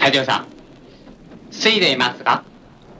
隊長さん、ついでいますか？